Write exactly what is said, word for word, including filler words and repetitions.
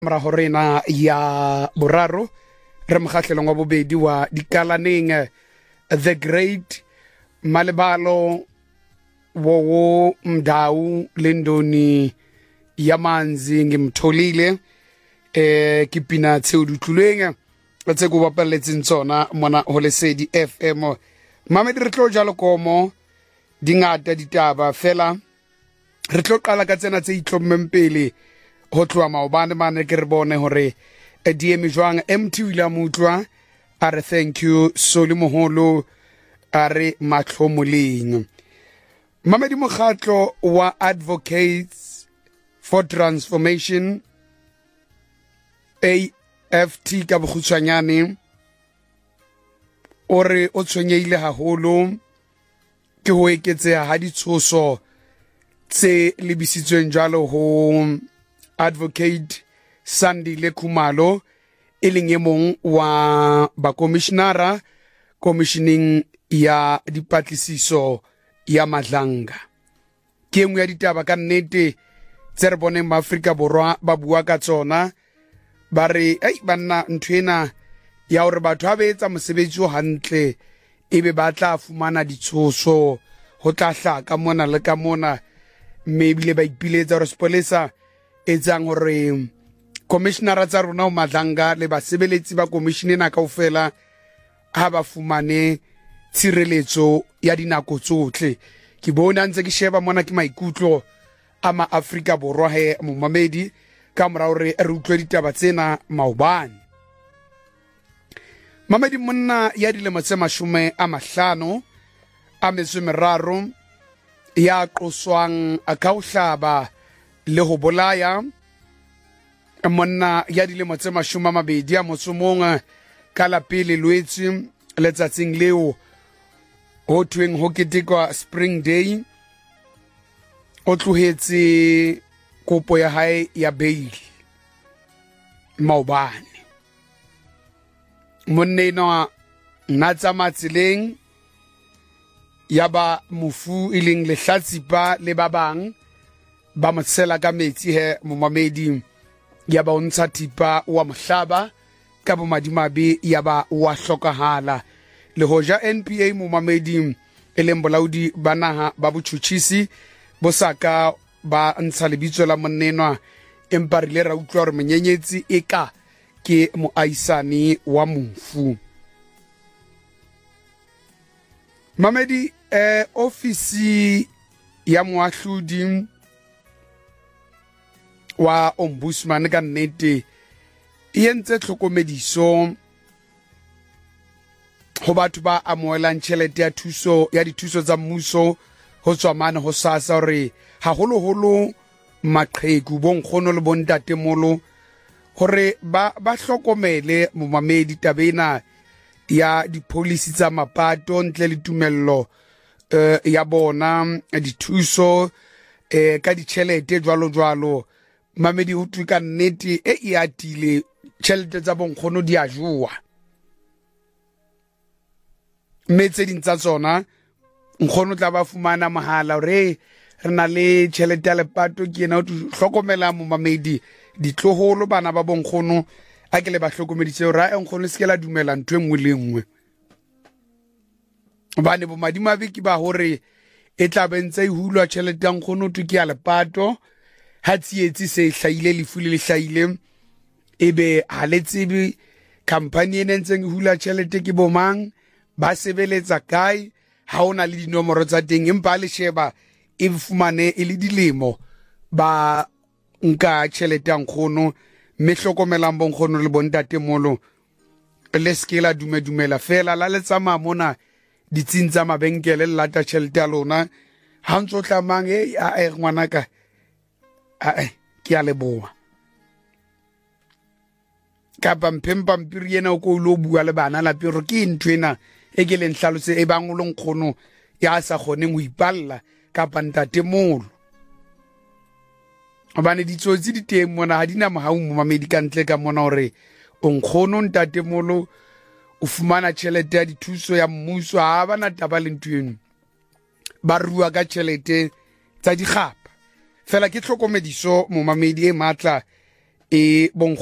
mra horena ya boraro re mokgahlelong wa bobedi wa dikalaneng The Great Malebalo wo mdau lendoni yamanzi ngimtholile eh kipina tseo dutluleng tse go bapaletseng tsona mona ho Lesedi F M mame re tlo jalo komo dingata ditaba fela re tlo qala ka tsena tse itlommeng pele ho tloa maobane mane ke re bone hore D M jwang M T William Mutwa are thank you soli moholo are matlhomoleng mamedi mokgatlo wa Advocates for Transformation A F T ka bokgutshwanyane ore o tshwenyeile haholo ke ho eketseha ha ditshoso tse lebisitsweng jalo ho Advocate Sandile Khumalo eleng e mong wa ba commissionera commissioning ya dipatlisiso ya Madlanga ke engwe ya ditaba ka nnete tse re boneng ma Afrika Borwa ba bua ka tsona ba re ei banna nthwena ya hore batho ha ba etsa mosebetsi o hantle ebe ba tla fumana ditshoso ho tla hlaka mona le ka mona maybe ba ipiletsa hore sepolesa etsang hore commissioner tsa rona o Madlanga le basebeletsi ba commission ena kaofela ha ba fumane tshireletso ya dinako tsotlhe ke bona ntse ke sheba mona ke maikutlo a ma Afrika Borwa he momamedi ka mora hore re utlwe ditaba tsena maobane mamedi monna ya dilemo tse mashome a mahlano a metso meraro ya qoswang a ka uhlaba le ho bolaya monna ya dilemo tse mashome a mabedi a motsomong ka la pele Lwetse letsatsing leo ho tweng ho ketekwa Spring Day o tlohetse kopo ya hae ya bail maobane monne no na tsamatseleng ya ba mofu ileng le hlatsipa le ba bang ba motsela ka metsi he momamedi ya ba ontsha tipa wa mohlaba ka bo madimabe ya ba wa hlokahala le hoja N P A momamedi eleng bolaodi ba naha ba botjhutjhisi bo saka ba ntsha lebitso la monnenwa empa rile ra utlwa hore monyenyetsi e ka ke moaisane wa mofu mamedi eh ofisi ya moahlodi wa ombudsman ka nnete e entse tlhokomediso ho batho ba amoelang tjhelete ya thuso ya dithuso tsa mmuso ho tswa mane ho SASSA hore haholo holo maqheku bonkgono le bontatemolo hore ba ba hlokomele momamedi tabena ya dipolicy tsa mapato ntle le tumello eh, ya bona dithuso eh, ka ditjhelete jwalo jwalo mamedi ho twi ka nnete e e atile tjhelete tsa bonkgono di a jowa metse dintsa tsona nkgono tla ba fumana mahala hore re na le tjhelete ya lepato ke ena o hlokomela momamedi ditloholo bana ba bonkgono a ke le ba hlokomeditse hore a nkgono se ke la dumela ntwe nngwe le nngwe bane bo madimabe ke ba hore e tla bentse e hulwa tjhelete ya nkgono tu ke ya lepato ha tsietsi se hlaile le fule le hlaile ebe ha le tsebe company ene ntseng hula tjhelete ke bomang ba sebeletsa kae ha ona le dinomoro tsa teng empa le sheba e fumane e le dilemo ba nka tjhelete ya nkgono me hlokomelang bonkgono le bontatemolo le skela dume dumela fela la le tsama mona ditsintsa mabenkele le lata tjhelete ya lona ha ntso tlamang e a e ngwanaka a ke a leboa ka pampempa mpiri yena o ko lo bua le bana la pero ke ntwena e ke leng hlalose e bang o nkgono ya sa kgoneng ho ipalla ka pantatemolo abane ditsotsi di teng mona ha dina mohau momamedi ka ntle ka mona hore o nkgono ntatemolo o fumana tjhelete ya dithuso ya mmuso ha bana taba le ntweno ba rua ka tjhelete tsa dikgapa fela ke tlhokomediso momamedi e matla e bong